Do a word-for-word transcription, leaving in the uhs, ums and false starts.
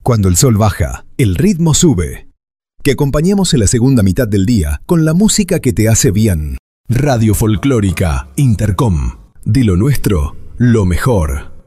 Cuando el sol baja, el ritmo sube. Que acompañemos en la segunda mitad del día con la música que te hace bien. Radio Folclórica Intercom. De lo nuestro, lo mejor.